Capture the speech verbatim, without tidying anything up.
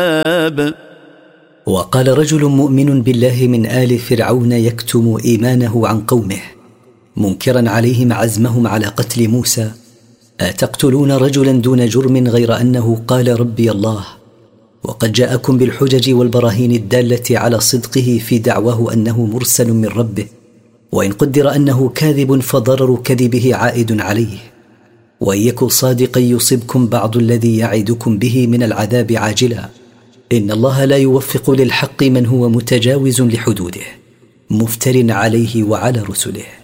وقال رجل مؤمن بالله من آل فرعون يكتم إيمانه عن قومه منكرا عليهم عزمهم على قتل موسى: أتقتلون رجلا دون جرم غير أنه قال ربي الله وقد جاءكم بالحجج والبراهين الدالة على صدقه في دعواه أنه مرسل من ربه، وإن قدر أنه كاذب فضرر كذبه عائد عليه، وإن يكن صادقا يصبكم بعض الذي يعدكم به من العذاب عاجلا. إن الله لا يوفق للحق من هو متجاوز لحدوده مفتر عليه وعلى رسله.